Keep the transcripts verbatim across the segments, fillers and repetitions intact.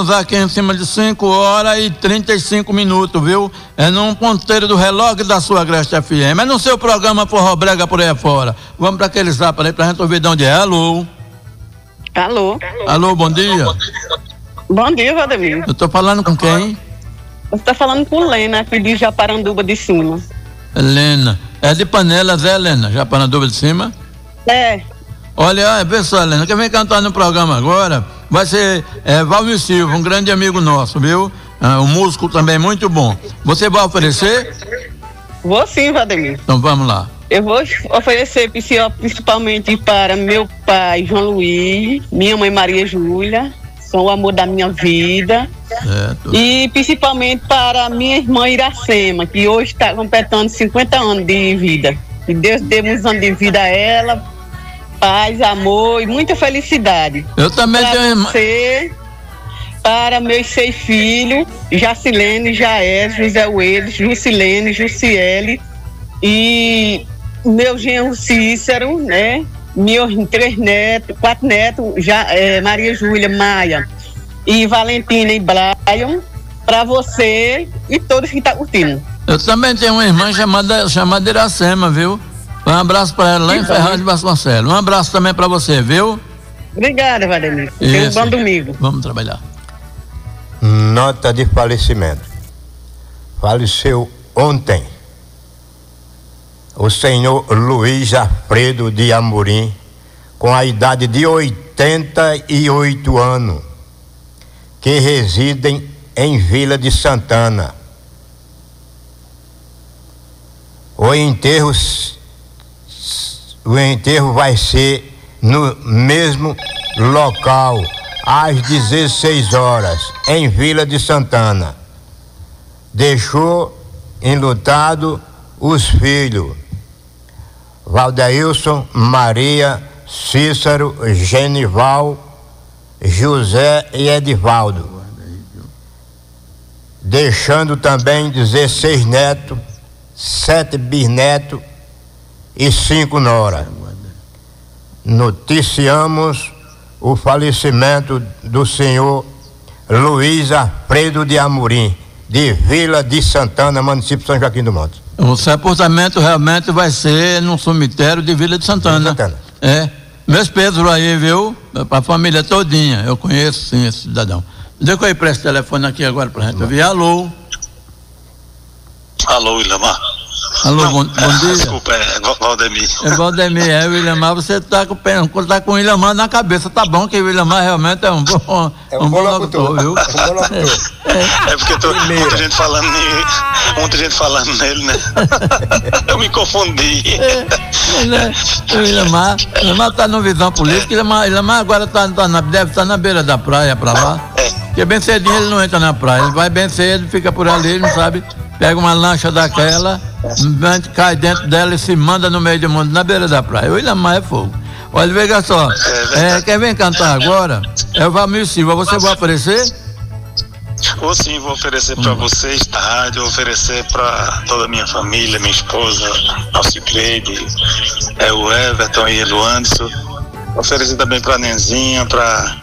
Aqui em cima de cinco horas e trinta e cinco minutos, viu? É num ponteiro do relógio da sua Agreste F M. É no seu programa Forró Brega por aí fora. Vamos para aquele zap aí pra gente ouvir de onde é. Alô? Alô? Alô, bom dia. Bom dia, Valdemir. Eu tô falando com quem? Você tá falando com Lena, aqui de Japaranduba de Cima. Helena. É de Panelas, é, Helena? Japaranduba de Cima? É. Olha, pessoal, Helena, quem vem cantar no programa agora vai ser é, Valmir Silva, um grande amigo nosso, viu? Ah, um músico também muito bom. Você vai oferecer? Vou sim, Valdemir. Então vamos lá. Eu vou oferecer principalmente para meu pai, João Luiz, minha mãe, Maria Júlia, são o amor da minha vida. Certo. E principalmente para minha irmã Iracema, que hoje está completando cinquenta anos de vida. Que Deus dê muitos anos de vida a ela, paz, amor e muita felicidade. Eu também para tenho você, para meus seis filhos, Jacilene, Jair, José Willis, Jusilene, Jussiele e meu genro Cícero, né? Meus três netos, quatro netos, já, é, Maria Júlia, Maia e Valentina e Brian, para você e todos que estão tá curtindo. Eu também tenho uma irmã chamada, chamada Iracema, viu? Um abraço para ela lá em Ferraz de Vasconcelos. Um abraço também para você, viu? Obrigada, Valdemir. Tenha um bom domingo. Vamos trabalhar. Nota de falecimento. Faleceu ontem o senhor Luiz Alfredo de Amorim, com a idade de oitenta e oito anos, que residem em Vila de Santana. O enterro, o enterro vai ser no mesmo local, às dezesseis horas, em Vila de Santana. Deixou enlutado os filhos Valdeilson, Maria, Cícero, Genival, José e Edivaldo, deixando também dezesseis netos, sete bisnetos e cinco noras. Noticiamos o falecimento do senhor Luiz Alfredo de Amorim, de Vila de Santana, município de São Joaquim do Monte. O sepultamento realmente vai ser no cemitério de Vila de Santana. Santana. É. Meus pesos aí, viu? Para a família todinha. Eu conheço sim esse cidadão. Deixa eu ir para esse telefone aqui agora pra gente ouvir. Alô? Alô, Willamar. Alô, Não, bom, bom é, dia. Desculpa, é Valdemir. É Valdemir, é Willamar, você tá com, tá com o Willamar na cabeça, tá bom que o Willamar realmente é um bom, é um, um bom locutor, viu? É um bom locutor. É, é porque tô, muita gente falando muita gente falando nele, né? Eu me confundi. É, né? O Willamar, o Willamar tá no Visão Política, o Willamar, Willamar agora tá, tá na, deve estar tá na beira da praia pra lá. É. Porque bem cedinho ele não entra na praia, ele vai bem cedo, fica por ali, ele não sabe, pega uma lancha daquela, cai dentro dela e se manda no meio do mundo, na beira da praia. O Willamar é fogo. Olha, veja só, é, quem vem cantar agora é o Valmir Silva, você vai aparecer? Vou sim, vou oferecer para vocês da rádio, vou oferecer para toda a minha família, minha esposa, Alcicleide, é, o Everton e o Anderson. Vou oferecer também para a Nenzinha, para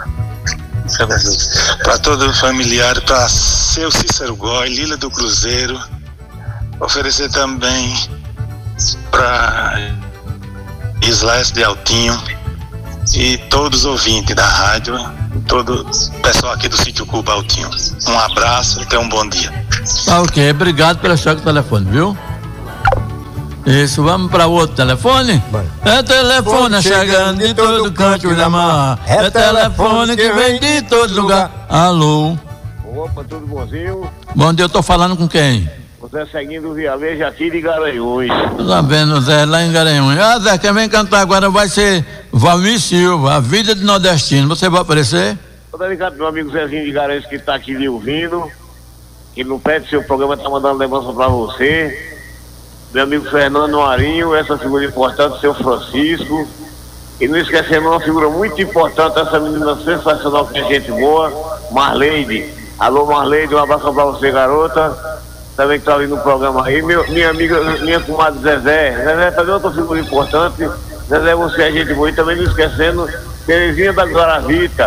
para todo o familiar, para seu Cícero Gói, Lila do Cruzeiro. Vou oferecer também para Islas de Altinho e todos os ouvintes da rádio, todo o pessoal aqui do Sítio Cuba Altinho. Um abraço e tenha um bom dia. Ah, ok, obrigado pelo choque telefone, viu? Isso, vamos para outro telefone? Vai. É telefone chegando de todo canto, Willamar. É telefone que vem de todo lugar. Alô? Opa, tudo bonzinho? Bom dia, eu tô falando com quem? Zé Seguindo Vialejo aqui de Garanhuns. Tá vendo, Zé, lá em Garanhuns. Ah, Zé, quem vem cantar agora vai ser Valmir Silva, A Vida de Nordestino. Você vai aparecer? Tô ligado pro meu amigo Zezinho de Garanhuns que tá aqui lhe ouvindo, que não pede seu programa, tá mandando lembrança pra você. Meu amigo Fernando Marinho, essa figura importante, seu Francisco. E não esquecendo uma figura muito importante, essa menina sensacional, que é gente boa, Marleide. Alô, Marleide, um abraço pra você, garota. Também que tá ali no programa aí. Meu, minha amiga, minha comadre Zezé. Zezé também é outra figura importante. Zezé, você é gente boa. E também não esquecendo Terezinha da Guaravita.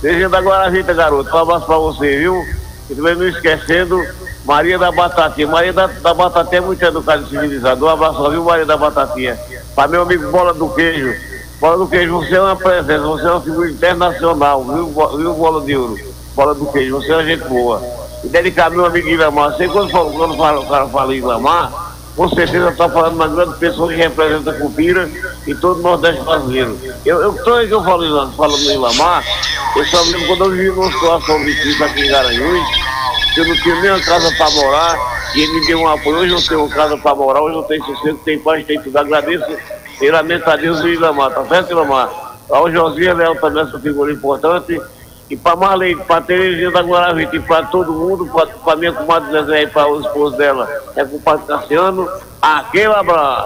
Terezinha da Guaravita, garoto. Um abraço pra você, viu? E também não esquecendo, Maria da Batatinha. Maria da, da Batatinha é muito educada e civilizada. Um abraço, viu, Maria da Batatinha? Para meu amigo Bola do Queijo. Bola do Queijo, você é uma presença, você é uma figura internacional, viu, viu Bola de Ouro? Bola do Queijo, você é uma gente boa. E dedicar meu amigo Ilamar. Sei quando, quando fala, o cara fala em Ilamar, com certeza está falando uma grande pessoa que representa a Cupira e todo o Nordeste brasileiro. Eu, eu, toda vez que eu falo, falo no Ilamar, eu só lembro quando eu vivi numa situação difícil aqui em Garanhuns, que eu não tinha nem uma casa para morar, e ele me deu um apoio. Hoje eu tenho uma casa para morar, hoje eu tenho sossego, tenho paz, tenho tudo. Agradeço e lamento a Deus do Ilamar, tá certo, Ilamar? Ao Josias Leal também, essa figura importante. E para Marlene, para Terezinha da Guaravita e para todo mundo, para minha comadre Zezé e para o esposo dela, é com o Padre Cassiano, aquele abraço.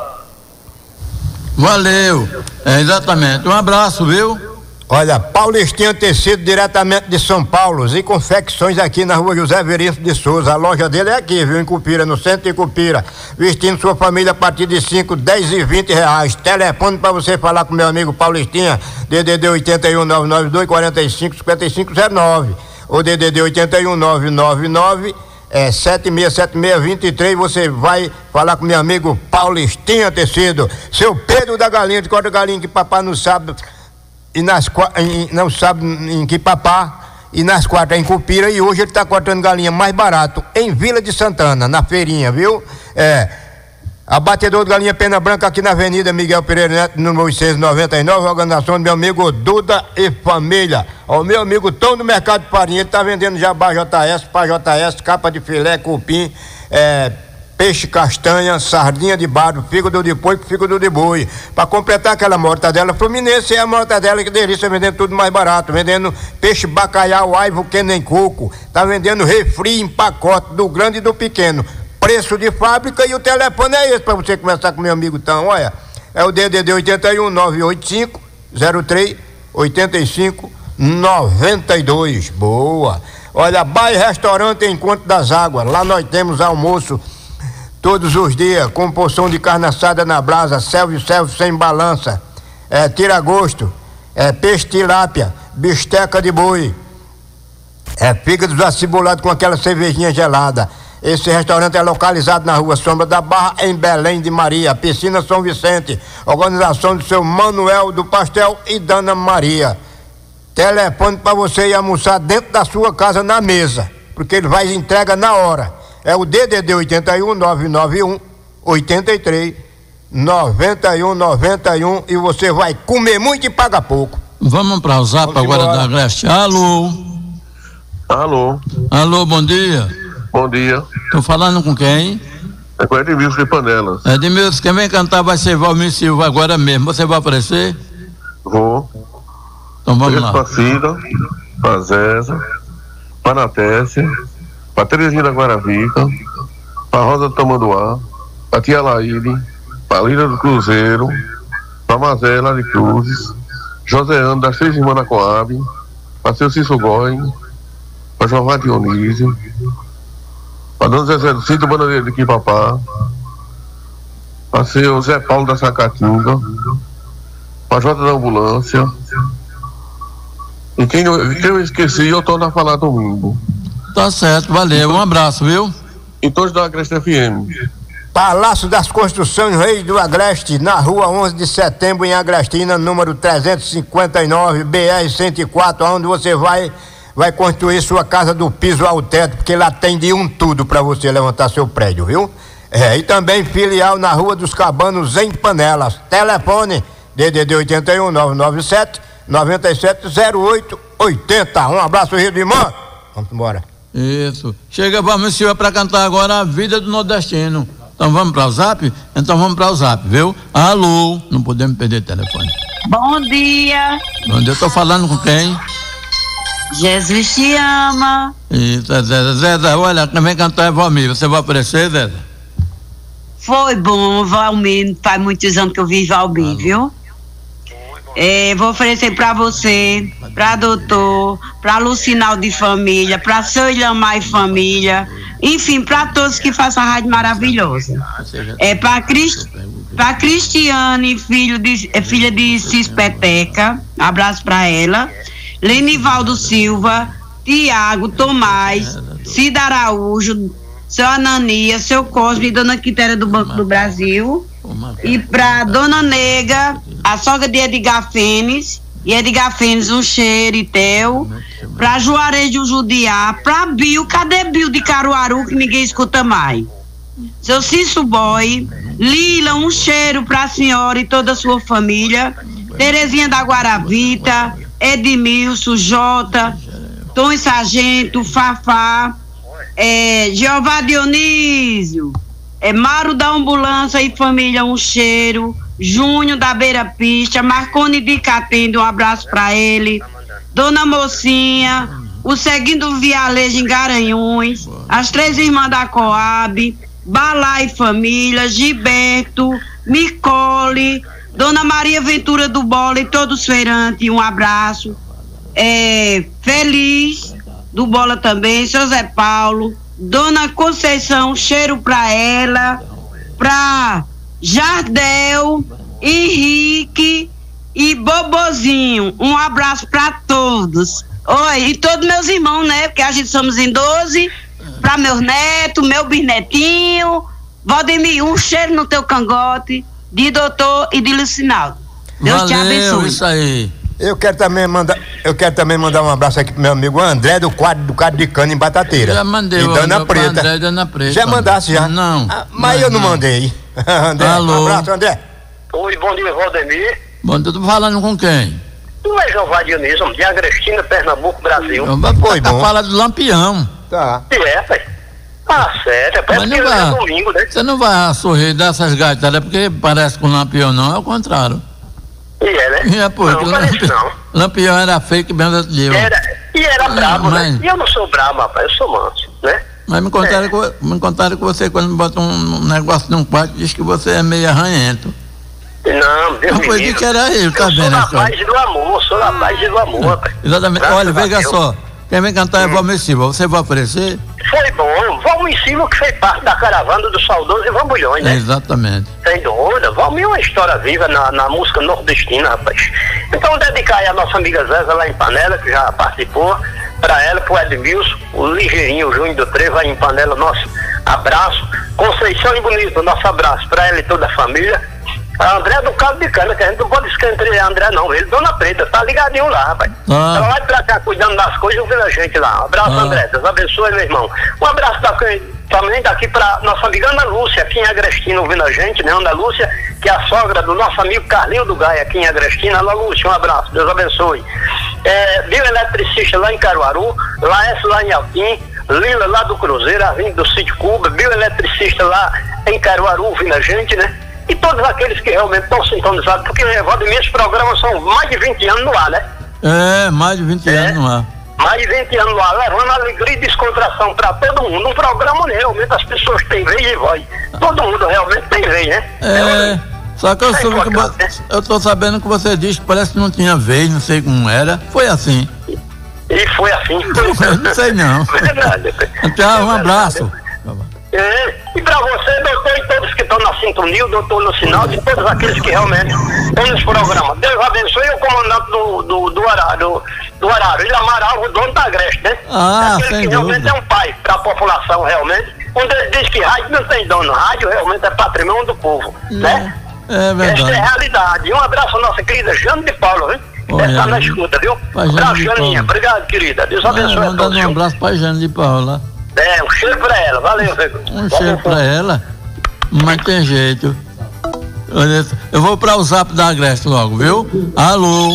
Valeu, é, exatamente. Um abraço, viu? Olha, Paulistinha Tecido, diretamente de São Paulo, e confecções aqui na rua José Veríssimo de Souza. A loja dele é aqui, viu, em Cupira, no centro de Cupira. Vestindo sua família a partir de cinco, dez e vinte reais. Telefone para você falar com meu amigo Paulistinha, D D D oito um nove nove dois, quatro cinco, cinco cinco zero nove. Ou D D D oito um nove nove nove, é, sete seis sete seis dois três. Você vai falar com meu amigo Paulistinha Tecido. Seu Pedro da Galinha, de corta galinha que papai não sabe. E nas, em, não sabe em que papá, e nas quatro em Cupira, e hoje ele está cortando galinha mais barato em Vila de Santana, na feirinha, viu? É, abatedor de galinha Pena Branca aqui na Avenida Miguel Pereira Neto, número oitocentos e noventa e nove, organização do meu amigo Duda e família. O meu amigo Tom do Mercado de Farinha, ele está vendendo jabá J S, pá J S, capa de filé, cupim, é, peixe castanha, sardinha de barro, fígado de porco, fígado de boi. Para completar aquela mortadela Fluminense, é a mortadela que delícia, vendendo tudo mais barato, vendendo peixe bacalhau, aivo, que nem coco. Tá vendendo refri em pacote, do grande e do pequeno. Preço de fábrica, e o telefone é esse para você conversar com meu amigo então, olha. É o D D D oito um nove oito cinco zero três oito cinco nove dois. Boa. Olha, Bar e Restaurante Encontro das Águas. Lá nós temos almoço todos os dias, com porção de carne assada na brasa, self-self sem balança, é, tira-gosto, é, peixe tilápia, bisteca de boi, é, fígado acibolado com aquela cervejinha gelada. Esse restaurante é localizado na rua Sombra da Barra, em Belém de Maria, Piscina São Vicente, organização do seu Manuel do Pastel e Dana Maria. Telefone para você ir almoçar dentro da sua casa na mesa, porque ele vai e entrega na hora. É o D D D oito um nove nove um oito três nove um nove um, e você vai comer muito e paga pouco. Vamos para o zap agora da Agreste. Alô? Alô? Alô, bom dia. Bom dia. Tô falando com quem? É com Edmilson de Panelas. Edmilson, quem vem cantar vai ser Valmir Silva agora mesmo. Você vai aparecer? Vou. Então vamos lá. Pra Cida, pra Zéza, pra Natécia, pra Terezinha da Guaravita, pra Rosa do Tamanduá, pra Tia Laíde, pra Lira do Cruzeiro, pra Mazela de Cruzes, Joséano das Três Irmãs da Coab, pra seu Cício Gói, pra João Dionísio, pra Dona Zezé do Cinto Bandeira de Quipapá, pra seu Zé Paulo da Sacatinga, pra Jota da Ambulância. E quem eu, quem eu esqueci, eu tô na falar domingo. Tá certo, valeu, um abraço, viu? E todos da Agreste F M. Palácio das Construções Reis do Agreste, na rua onze de setembro, em Agrestina, número trezentos e cinquenta e nove, B R cento e quatro, onde você vai, vai construir sua casa do piso ao teto, porque lá tem de um tudo para você levantar seu prédio, viu? É, e também filial na Rua dos Cabanos, em Panelas. Telefone D D D oito um nove nove sete nove sete zero oito oito zero. Um abraço, Rio de Irmã. Vamos embora. Isso. Chega Valmir Silva para cantar agora A Vida do Nordestino. Então vamos para o zap? Então vamos para o zap, viu? Alô, não podemos perder o telefone. Bom dia. Bom dia, eu tô falando com quem? Jesus te ama. Isso, é Zé, Zé, Zé, olha, quem vem cantar é Valmir. Você vai aparecer, Zé? Foi bom, Valmir. Faz muitos anos que eu vi Valmir, viu? É, vou oferecer para você, para doutor, para Lucinal de família, para seu Ilamar e família, enfim, para todos que façam a rádio maravilhosa. É para Crist, para Cristiane, filho de, é, filha de Cispeteca, abraço para ela. Lenivaldo Silva, Tiago, Tomás, Cida Araújo, seu Ananias, seu Cosme e dona Quitéria do Banco do Brasil. E pra dona Nega, a sogra de Edgar Fênix, e Edgar Fênix, um cheiro e Theo. Pra Juarez de Judiá, pra Bill, cadê Bill de Caruaru que ninguém escuta mais? Seu Cício Boy, Lila, um cheiro pra senhora e toda a sua família. Terezinha da Guaravita, Edmilson, Jota, Tom e Sargento, Fafá, é, Jeová Dionísio, é, Maro da Ambulância e família, um cheiro. Júnior da Beira Pista, Marconi de Catende, um abraço pra ele. Dona Mocinha, o Seguindo Vialejo em Garanhuns, as três irmãs da Coab, Balá e família, Gilberto, Nicole, Dona Maria Ventura do Bola e todos os feirantes, um abraço. É, Feliz do Bola também, seu Zé Paulo, Dona Conceição, cheiro pra ela, pra Jardel, Henrique e Bobozinho, um abraço pra todos. Oi, e todos meus irmãos, né? Porque a gente somos em doze, pra meus netos, meu bisnetinho, Valdemir, um cheiro no teu cangote, de doutor e de Lucinaldo. Deus Valeu, te abençoe. Isso aí. Eu quero também mandar, eu quero também mandar um abraço aqui pro meu amigo André do quadro do quadro de cana em Batateira. Já mandei. E Dona Preta. André e Dona Preta. Já mandasse já? Não. Ah, mas eu não, não mandei. André, alô. Um abraço, André. Oi, bom dia, Valdemir. Bom, tu tá falando com quem? Tu é Jeová Dionísio, de Agrestina, Pernambuco, Brasil. Foi tá bom. falando do Lampião. Tá. É, pai. Ah, sério, parece Mas que não é vai, domingo, né? você não vai sorrir dessas gaitadas porque parece com o Lampião, não, é o contrário. E é, né? E é, pô, não, que parece Lampião, não. Lampião era feio que bem Deus. Era, e era brabo, mas, né? E eu não sou brabo, rapaz, eu sou manso, né? Mas me contaram, É. que, me contaram que você, quando bota um negócio num quarto, diz que você é meio arranhento. Não, Deus Não me foi livre. de que era eu, tá Eu sou vendo a da história? paz e do amor, sou da paz e do amor, rapaz. Exatamente. Graças Olha, a veja Deus. só, quem vem cantar é Valmir Silva, você vai oferecer? Foi bom, Valmir Silva que fez parte da caravana do saudoso Ivan Bulhões, né? Exatamente. Sem dúvida, Valmir é uma história viva na, na música nordestina, rapaz. Então, dedicar aí a nossa amiga Zéza lá em Panela, que já participou, para ela, pro Edmilson, o Ligeirinho, o Júnior do Trevo, aí em Panela, nosso abraço. Conceição e Bonito, nosso abraço para ela e toda a família. A André do Cabo de Cana, que a gente não pode esquecer entre André não, ele, Dona Preta, tá ligadinho lá, rapaz. Ah. Ela vai pra cá cuidando das coisas, ouvindo a gente lá. Um abraço, Ah. André, Deus abençoe, meu irmão. Um abraço daqui, também daqui pra nossa amiga Ana Lúcia, aqui em Agrestina, ouvindo a gente, né? Ana Lúcia, que é a sogra do nosso amigo Carlinho do Gaia, aqui em Agrestina. Ana Lúcia, um abraço, Deus abençoe. É, bioeletricista lá em Caruaru, Laércio lá em Altim, Lila lá do Cruzeiro, Arlindo do Sítio Cuba, bioeletricista lá em Caruaru, ouvindo a gente, né? E todos aqueles que realmente estão sintonizados, porque, Valdemir, esses programas são mais de vinte anos no ar, né? É, mais de vinte É. anos no ar. Mais de vinte anos no ar, levando alegria e descontração para todo mundo. Um programa onde realmente as pessoas têm vez e voz. Todo mundo realmente tem vez, né? É, só que eu, É soube que vo- importante, né? eu tô sabendo que você disse que parece que não tinha vez, não sei como era. Foi assim. E foi assim. Eu não sei não. Verdade. Então, um abraço. É, e para você, doutor, e todos que estão na sintonia, o doutor Lucinaldo e todos aqueles que realmente estão nesse programa. Deus abençoe o comandante do, do, do horário, do, do horário, ele Amaral, o dono da Agreste, né? Ah, Aquele sem que realmente dúvida. é um pai para a população, realmente. Quando ele diz que rádio não tem dono, rádio realmente é patrimônio do povo, né? É Essa é a verdade. realidade. E um abraço à nossa querida Jane de Paula, viu? Olha, Essa na escuta, viu? pra Jane Abraço, de Janinha. Paula. Obrigado, querida. Deus Ah, abençoe a mandando todos. um viu? abraço pra Jane de Paula. É, um cheiro pra ela. Valeu, velho. Um cheiro pra ela, mas tem jeito. Olha, eu vou para o zap da Agreste logo, viu? Alô?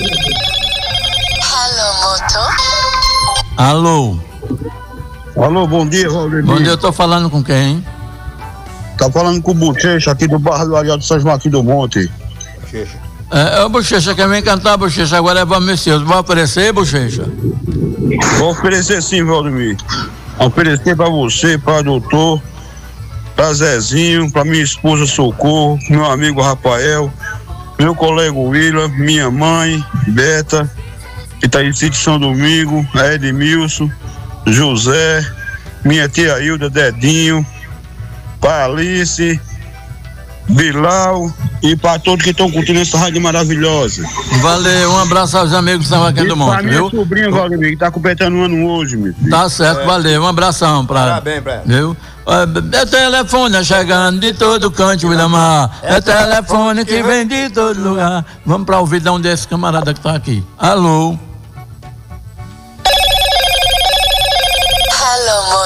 Alô? Alô, bom dia, Valdemir. Bom dia, eu tô falando com quem? Tá falando com o Bochecha aqui do bairro do Aliado São Joaquim do Monte. É, é o Bochecha, quem vem cantar, Bochecha, agora é Valmir Silva. Vai oferecer, Bochecha? Vou oferecer sim, Valdemir. Oferecer pra você, pra doutor, pra Zezinho, pra minha esposa Socorro, meu amigo Rafael, meu colega William, minha mãe, Beta, que tá em sítio São Domingo, a Edmilson, José, minha tia Hilda, Dedinho, pra Alice, Bilal, e para todos que estão curtindo essa rádio maravilhosa. Valeu, um abraço aos amigos de São Joaquim do Monte, viu? Minha sobrinha, Valdemir, que tá completando um ano hoje, meu filho. Tá certo, é. Valeu, um abração pra ela. Parabéns pra ela. Viu? É telefone chegando de todo canto, Willamar. É telefone que vem de todo lugar. Vamos pra ouvidão desse camarada que tá aqui. Alô? Alô?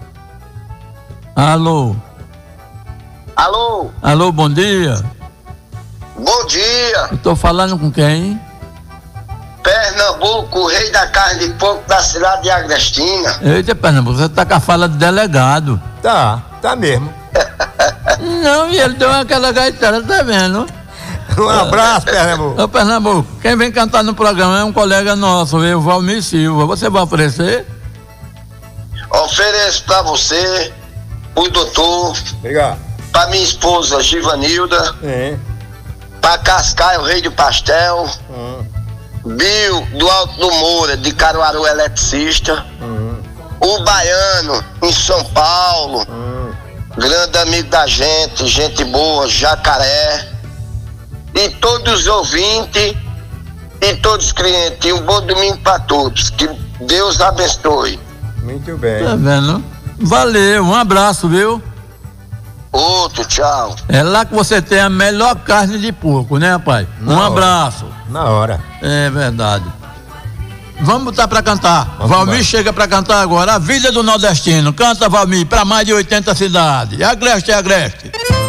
Alô? Alô? Alô, bom dia. Bom dia. Eu tô falando com quem? Pernambuco, rei da carne de porco da cidade de Agrestina. Eita, Pernambuco, você tá com a fala de delegado. Tá, tá mesmo. Não, e ele deu aquela gaitada, tá vendo? Um abraço, Pernambuco. Ô, Pernambuco, quem vem cantar no programa é um colega nosso, o Valmir Silva. Você vai oferecer? Ofereço pra você, o doutor. Obrigado. Pra minha esposa, Givanilda. É. Pra Cascaio, o rei do pastel. Hum. Bill, do Alto do Moura, de Caruaru, eletricista. Hum. O Baiano, em São Paulo. Hum. Grande amigo da gente, gente boa, Jacaré. E todos os ouvintes e todos os clientes. E um bom domingo pra todos. Que Deus abençoe. Muito bem. Tá vendo? Valeu, um abraço, viu? Outro, tchau. É lá que você tem a melhor carne de porco, né, pai? Na um hora. abraço. Na hora. É verdade. Vamos botar pra cantar. Vamos Valmir embora. chega pra cantar agora. A vida do nordestino. Canta, Valmir, pra mais de oitenta cidades. Agreste, agreste.